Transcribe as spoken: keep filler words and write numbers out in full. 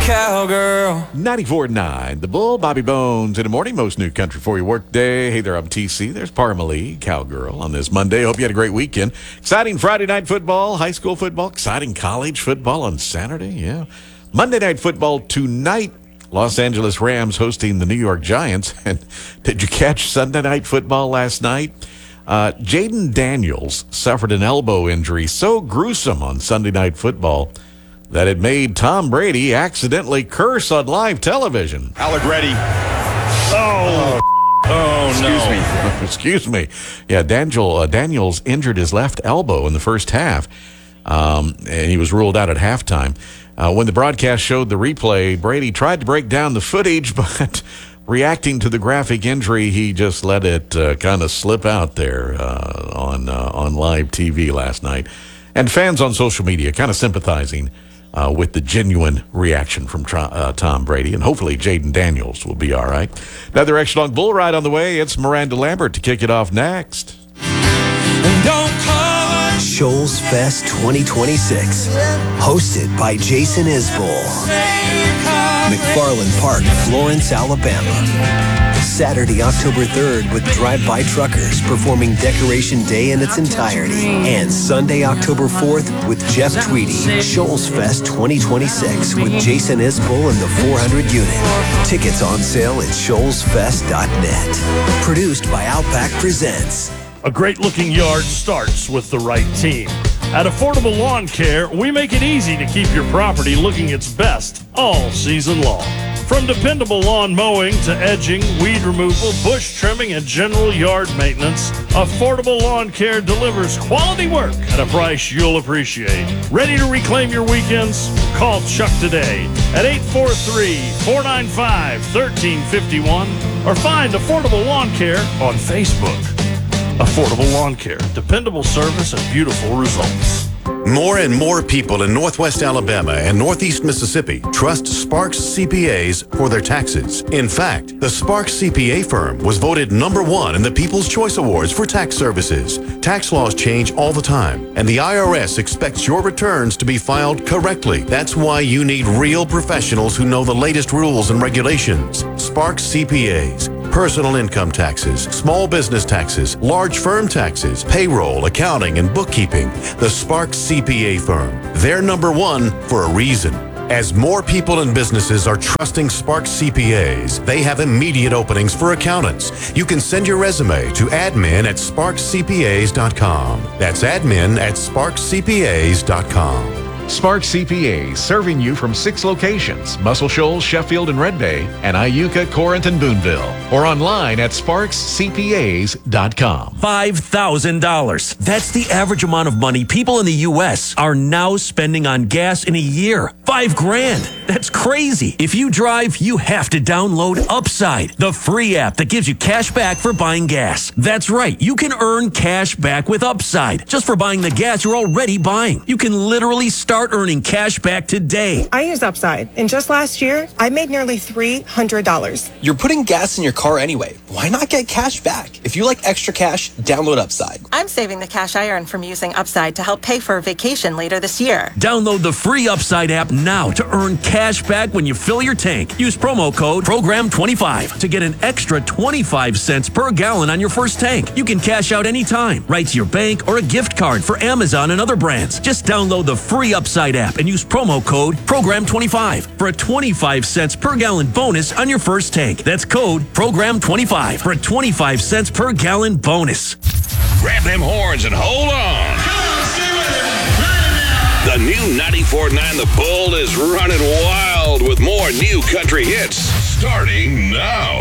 cowgirl. ninety-four point nine, The Bull, Bobby Bones in the morning. Most new country for your work day. Hey there, I'm T C. There's Parmalee, cowgirl, on this Monday. Hope you had a great weekend. Exciting Friday night football, high school football, exciting college football on Saturday. Yeah. Monday night football tonight. Los Angeles Rams hosting the New York Giants. And did you catch Sunday night football last night? Uh, Jaden Daniels suffered an elbow injury so gruesome on Sunday night football that it made Tom Brady accidentally curse on live television. Allegretti. Oh, oh Excuse no. me. Excuse me. Yeah, Daniel, uh, Daniels injured his left elbow in the first half, um, and he was ruled out at halftime. Uh, when the broadcast showed the replay, Brady tried to break down the footage, but reacting to the graphic injury, he just let it uh, kind of slip out there uh, on uh, on live T V last night. And fans on social media kind of sympathizing uh, with the genuine reaction from uh, Tom Brady. And hopefully Jaden Daniels will be all right. Another extra long bull ride on the way. It's Miranda Lambert to kick it off next. Don't call Shoals Fest twenty twenty-six, hosted by Jason Isbell. McFarland Park, Florence, Alabama. Saturday, October third, with Drive-By Truckers performing Decoration Day in its entirety. And Sunday, October fourth, with Jeff Tweedy. Shoals Fest twenty twenty-six with Jason Isbell and the four hundred unit. Tickets on sale at shoals fest dot net. Produced by Outback Presents. A great-looking yard starts with the right team. At Affordable Lawn Care, we make it easy to keep your property looking its best all season long. From dependable lawn mowing to edging, weed removal, bush trimming, and general yard maintenance, Affordable Lawn Care delivers quality work at a price you'll appreciate. Ready to reclaim your weekends? Call Chuck today at eight four three, four nine five, one three five one or find Affordable Lawn Care on Facebook. Affordable Lawn Care, dependable service and beautiful results. More and more people in Northwest Alabama and Northeast Mississippi trust Sparks C P As for their taxes. In fact, the Sparks C P A firm was voted number one in the People's Choice Awards for tax services. Tax laws change all the time, and the I R S expects your returns to be filed correctly. That's why you need real professionals who know the latest rules and regulations. Sparks C P As. Personal income taxes, small business taxes, large firm taxes, payroll, accounting, and bookkeeping. The Sparks C P A firm. They're number one for a reason. As more people and businesses are trusting Sparks C P As, they have immediate openings for accountants. You can send your resume to admin at sparks c p as dot com. That's admin at sparks c p as dot com. Sparks C P A, serving you from six locations: Muscle Shoals, Sheffield, and Red Bay, and Iuka, Corinth, and Boonville. Or online at sparks c p as dot com. five thousand dollars. That's the average amount of money people in the U S are now spending on gas in a year. Five grand. That's crazy. If you drive, you have to download Upside, the free app that gives you cash back for buying gas. That's right. You can earn cash back with Upside just for buying the gas you're already buying. You can literally start earning cash back today. I use Upside, and just last year, I made nearly three hundred dollars. You're putting gas in your car anyway. Why not get cash back? If you like extra cash, download Upside. I'm saving the cash I earn from using Upside to help pay for a vacation later this year. Download the free Upside app now to earn cash back when you fill your tank. Use promo code program twenty-five to get an extra twenty-five cents per gallon on your first tank. You can cash out anytime, right to your bank or a gift card for Amazon and other brands. Just download the free Upside app and use promo code program twenty-five for a twenty-five cents per gallon bonus on your first tank. That's code program twenty-five for a twenty-five cents per gallon bonus. Grab them horns and hold on. The new ninety-four point nine The Bull is running wild with more new country hits starting now.